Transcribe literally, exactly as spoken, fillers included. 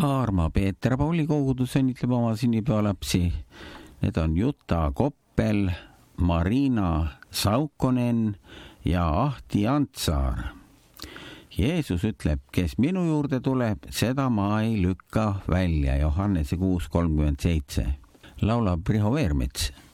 Kaarma Peeter Pauli kogudus õnnitleb oma sünnipäevalapsi. Need on Jutta Koppel, Marina Saukonen ja Ahti Antsaar. Jeesus ütleb, kes minu juurde tuleb, seda ma ei lükka välja. Johannese kuus kolmkümmend seitse. Laulab Riho Veermets.